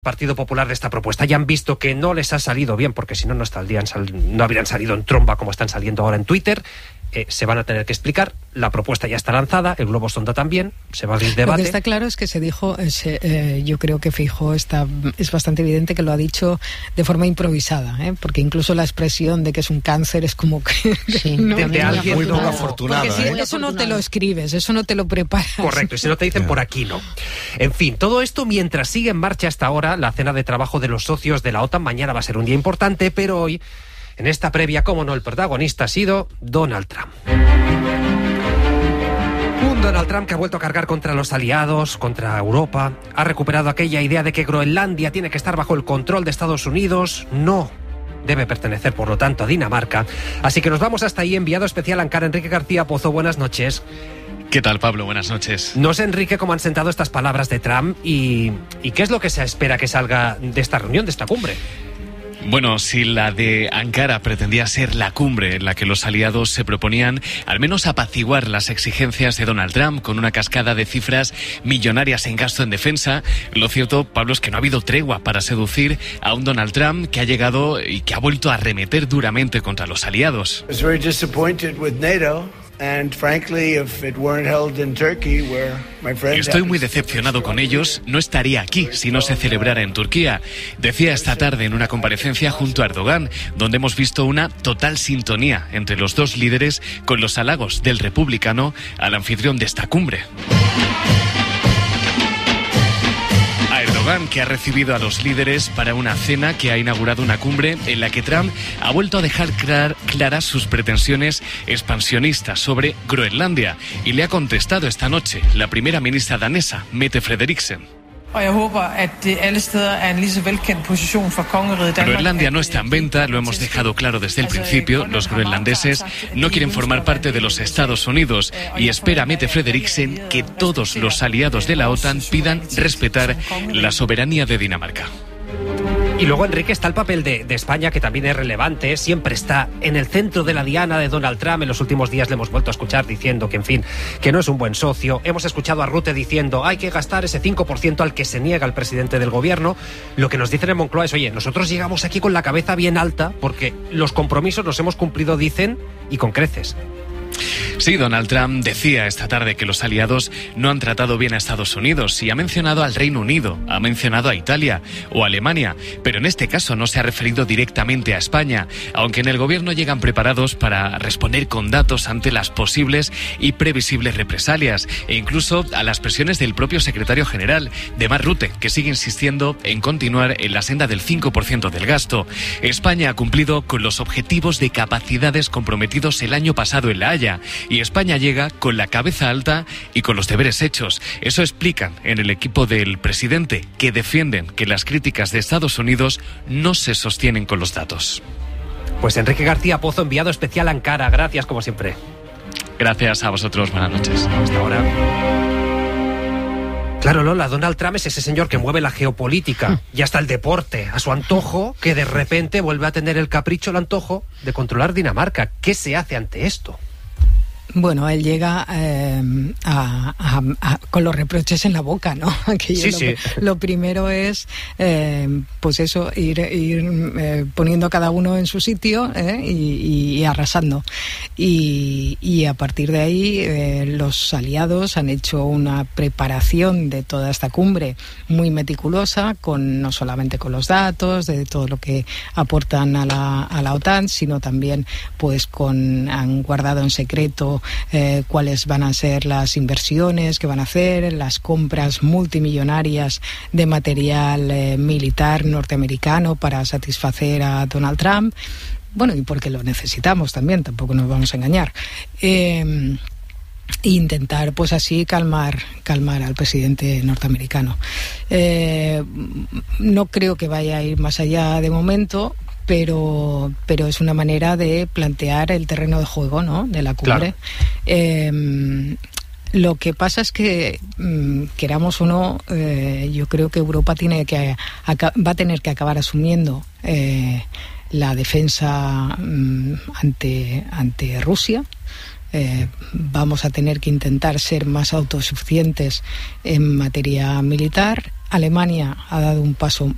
Partido Popular de esta propuesta y han visto que no les ha salido bien, porque si no, no habrían salido en tromba como están saliendo ahora en Twitter, se van a tener que explicar. La propuesta ya está lanzada, el globo sonda también, se va a abrir debate. Lo que está claro es que se dijo, yo creo que Feijóo es bastante evidente que lo ha dicho de forma improvisada, porque incluso la expresión de que es un cáncer es como que... Sí, de alguien muy poco afortunado. Porque si eso no te lo escribes, eso no te lo preparas. Correcto, y si no te dicen por aquí no. En fin, todo esto mientras sigue en marcha hasta ahora la cena de trabajo de los socios de la OTAN. Mañana va a ser un día importante, pero hoy, en esta previa, como no, el protagonista ha sido Donald Trump. Un Donald Trump que ha vuelto a cargar contra los aliados, contra Europa. Ha recuperado aquella idea de que Groenlandia tiene que estar bajo el control de Estados Unidos. No debe pertenecer, por lo tanto, a Dinamarca. Así que nos vamos hasta ahí. Enviado especial Ankara, Enrique García Pozo. Buenas noches. ¿Qué tal, Pablo? Buenas noches. No sé, Enrique, cómo han sentado estas palabras de Trump y qué es lo que se espera que salga de esta reunión, de esta cumbre. Bueno, si la de Ankara pretendía ser la cumbre en la que los aliados se proponían al menos apaciguar las exigencias de Donald Trump con una cascada de cifras millonarias en gasto en defensa, lo cierto, Pablo, es que no ha habido tregua para seducir a un Donald Trump que ha llegado y que ha vuelto a arremeter duramente contra los aliados. Estoy muy decepcionado con ellos. No estaría aquí si no se celebrara en Turquía. Decía esta tarde en una comparecencia junto a Erdogan, donde hemos visto una total sintonía entre los dos líderes con los halagos del republicano al anfitrión de esta cumbre. Que ha recibido a los líderes para una cena que ha inaugurado una cumbre en la que Trump ha vuelto a dejar claras sus pretensiones expansionistas sobre Groenlandia y le ha contestado esta noche la primera ministra danesa, Mette Frederiksen. Groenlandia no está en venta, lo hemos dejado claro desde el principio. Los groenlandeses no quieren formar parte de los Estados Unidos y espera Mette Frederiksen que todos los aliados de la OTAN pidan respetar la soberanía de Dinamarca. Y luego, Enrique, está el papel de España, que también es relevante, siempre está en el centro de la diana de Donald Trump. En los últimos días le hemos vuelto a escuchar diciendo que, en fin, que no es un buen socio. Hemos escuchado a Rutte diciendo hay que gastar ese 5% al que se niega el presidente del gobierno. Lo que nos dicen en Moncloa es, oye, nosotros llegamos aquí con la cabeza bien alta porque los compromisos los hemos cumplido, dicen, y con creces. Sí, Donald Trump decía esta tarde que los aliados no han tratado bien a Estados Unidos y ha mencionado al Reino Unido, ha mencionado a Italia o a Alemania, pero en este caso no se ha referido directamente a España, aunque en el gobierno llegan preparados para responder con datos ante las posibles y previsibles represalias e incluso a las presiones del propio secretario general, de Mark Rutte, que sigue insistiendo en continuar en la senda del 5% del gasto. España ha cumplido con los objetivos de capacidades comprometidos el año pasado en La Haya, y España llega con la cabeza alta y con los deberes hechos. Eso explican en el equipo del presidente, que defienden que las críticas de Estados Unidos no se sostienen con los datos. Pues Enrique García Pozo, enviado especial a Ankara. Gracias, como siempre. Gracias a vosotros. Buenas noches. Hasta ahora. Claro, Lola, Donald Trump es ese señor que mueve la geopolítica y hasta el deporte a su antojo, que de repente vuelve a tener el capricho, el antojo de controlar Dinamarca. ¿Qué se hace ante esto? Bueno, él llega con los reproches en la boca, ¿no? Sí. Lo primero es, pues eso, ir poniendo a cada uno en su sitio y arrasando. Y a partir de ahí, los aliados han hecho una preparación de toda esta cumbre muy meticulosa, no solamente con los datos, de todo lo que aportan a la OTAN, sino también, pues, han guardado en secreto cuáles van a ser las inversiones que van a hacer, las compras multimillonarias de material militar norteamericano para satisfacer a Donald Trump. Bueno, y porque lo necesitamos también, tampoco nos vamos a engañar. Intentar, pues así, calmar al presidente norteamericano. No creo que vaya a ir más allá de momento, pero es una manera de plantear el terreno de juego, ¿no?, de la cumbre. Claro. Lo que pasa es que, queramos o no, yo creo que Europa va a tener que acabar asumiendo la defensa ante Rusia. Vamos a tener que intentar ser más autosuficientes en materia militar. Alemania ha dado un paso